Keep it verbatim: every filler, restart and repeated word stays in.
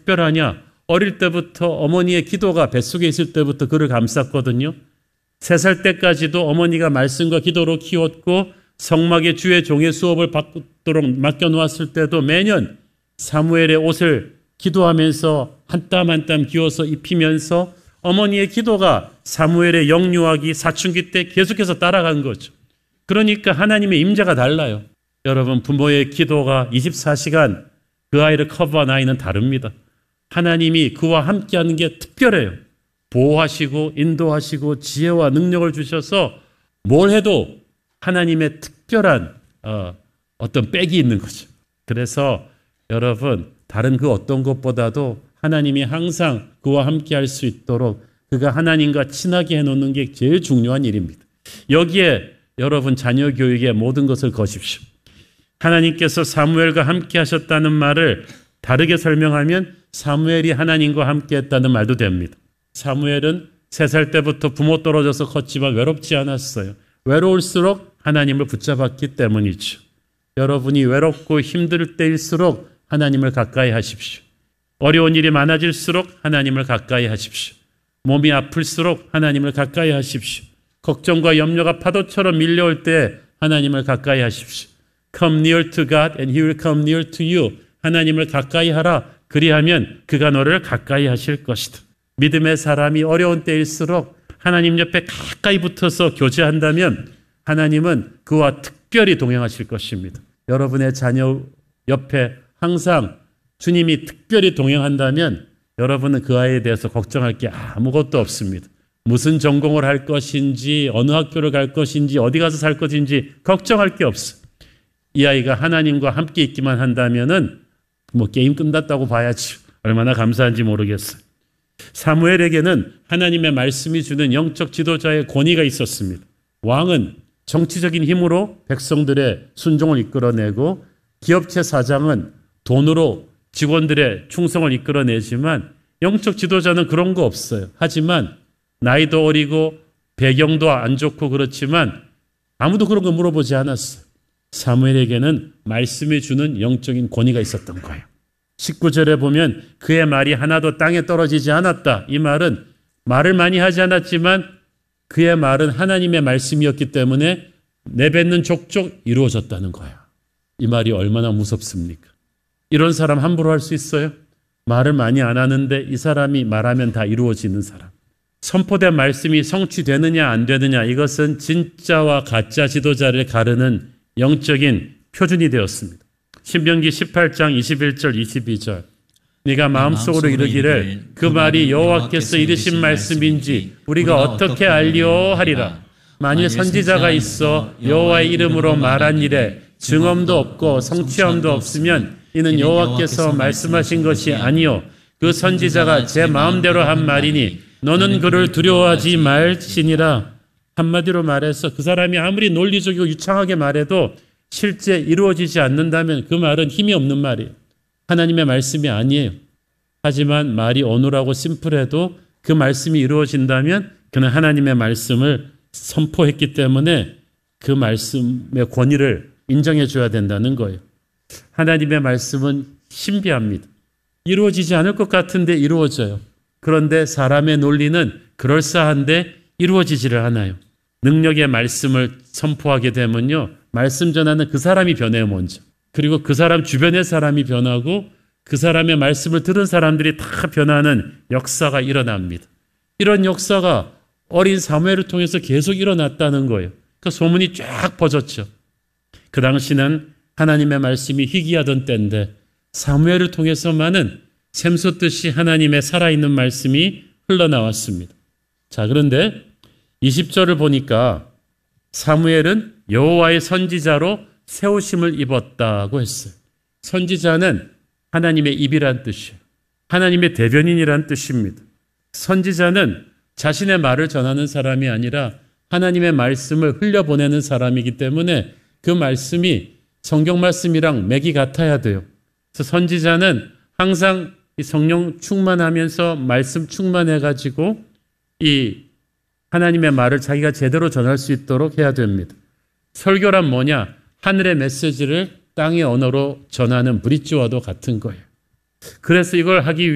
특별하냐? 어릴 때부터 어머니의 기도가 뱃속에 있을 때부터 그를 감쌌거든요. 세 살 때까지도 어머니가 말씀과 기도로 키웠고 성막의 주의 종의 수업을 받도록 맡겨놓았을 때도 매년 사무엘의 옷을 기도하면서 한 땀 한 땀 기워서 입히면서 어머니의 기도가 사무엘의 영유아기 사춘기 때 계속해서 따라간 거죠. 그러니까 하나님의 임재가 달라요. 여러분, 부모의 기도가 이십사 시간 그 아이를 커버한 아이는 다릅니다. 하나님이 그와 함께하는 게 특별해요. 보호하시고 인도하시고 지혜와 능력을 주셔서 뭘 해도 하나님의 특별한 어, 어떤 백이 있는 거죠. 그래서 여러분, 다른 그 어떤 것보다도 하나님이 항상 그와 함께할 수 있도록 그가 하나님과 친하게 해놓는 게 제일 중요한 일입니다. 여기에 여러분 자녀 교육의 모든 것을 거십시오. 하나님께서 사무엘과 함께 하셨다는 말을 다르게 설명하면 사무엘이 하나님과 함께 했다는 말도 됩니다. 사무엘은 세 살 때부터 부모 떨어져서 컸지만 외롭지 않았어요. 외로울수록 하나님을 붙잡았기 때문이죠. 여러분이 외롭고 힘들 때일수록 하나님을 가까이 하십시오. 어려운 일이 많아질수록 하나님을 가까이 하십시오. 몸이 아플수록 하나님을 가까이 하십시오. 걱정과 염려가 파도처럼 밀려올 때 하나님을 가까이 하십시오. Come near to God and He will come near to you. 하나님을 가까이 하라. 그리하면 그가 너를 가까이 하실 것이다. 믿음의 사람이 어려운 때일수록 하나님 옆에 가까이 붙어서 교제한다면 하나님은 그와 특별히 동행하실 것입니다. 여러분의 자녀 옆에 항상 주님이 특별히 동행한다면 여러분은 그 아이에 대해서 걱정할 게 아무것도 없습니다. 무슨 전공을 할 것인지, 어느 학교를 갈 것인지, 어디 가서 살 것인지 걱정할 게 없어. 이 아이가 하나님과 함께 있기만 한다면은 뭐 게임 끝났다고 봐야지. 얼마나 감사한지 모르겠어요. 사무엘에게는 하나님의 말씀이 주는 영적 지도자의 권위가 있었습니다. 왕은 정치적인 힘으로 백성들의 순종을 이끌어내고 기업체 사장은 돈으로 직원들의 충성을 이끌어내지만 영적 지도자는 그런 거 없어요. 하지만 나이도 어리고 배경도 안 좋고 그렇지만 아무도 그런 거 물어보지 않았어요. 사무엘에게는 말씀이 주는 영적인 권위가 있었던 거예요. 십구 절에 보면 그의 말이 하나도 땅에 떨어지지 않았다. 이 말은 말을 많이 하지 않았지만 그의 말은 하나님의 말씀이었기 때문에 내뱉는 족족 이루어졌다는 거예요. 이 말이 얼마나 무섭습니까? 이런 사람 함부로 할 수 있어요? 말을 많이 안 하는데 이 사람이 말하면 다 이루어지는 사람. 선포된 말씀이 성취되느냐 안 되느냐, 이것은 진짜와 가짜 지도자를 가르는 영적인 표준이 되었습니다. 신명기 십팔 장 이십일 절 이십이 절. 네가 마음속으로 이르기를 그 말이 여호와께서 이르신 말씀인지 우리가 어떻게 알리오 하리라. 만일 선지자가 있어 여호와의 이름으로 말한 일에 증언도 없고 성취함도 없으면 이는 여호와께서 말씀하신 것이 아니요 그 선지자가 제 마음대로 한 말이니 너는 그를 두려워하지 말지니라. 한마디로 말해서 그 사람이 아무리 논리적이고 유창하게 말해도 실제 이루어지지 않는다면 그 말은 힘이 없는 말이에요. 하나님의 말씀이 아니에요. 하지만 말이 어눌하고 심플해도 그 말씀이 이루어진다면 그는 하나님의 말씀을 선포했기 때문에 그 말씀의 권위를 인정해 줘야 된다는 거예요. 하나님의 말씀은 신비합니다. 이루어지지 않을 것 같은데 이루어져요. 그런데 사람의 논리는 그럴싸한데 이루어지지를 않아요. 능력의 말씀을 선포하게 되면요, 말씀 전하는 그 사람이 변해요. 먼저. 그리고 그 사람 주변의 사람이 변하고 그 사람의 말씀을 들은 사람들이 다 변하는 역사가 일어납니다. 이런 역사가 어린 사무엘을 통해서 계속 일어났다는 거예요. 그 소문이 쫙 퍼졌죠. 그 당시는 하나님의 말씀이 희귀하던 때인데 사무엘을 통해서만은 샘솟듯이 하나님의 살아있는 말씀이 흘러나왔습니다. 자, 그런데 이십 절을 보니까 사무엘은 여호와의 선지자로 세우심을 입었다고 했어요. 선지자는 하나님의 입이란 뜻이에요. 하나님의 대변인이란 뜻입니다. 선지자는 자신의 말을 전하는 사람이 아니라 하나님의 말씀을 흘려보내는 사람이기 때문에 그 말씀이 성경 말씀이랑 맥이 같아야 돼요. 그래서 선지자는 항상 이 성령 충만하면서 말씀 충만해가지고 이 하나님의 말을 자기가 제대로 전할 수 있도록 해야 됩니다. 설교란 뭐냐? 하늘의 메시지를 땅의 언어로 전하는 브릿지와도 같은 거예요. 그래서 이걸 하기 위해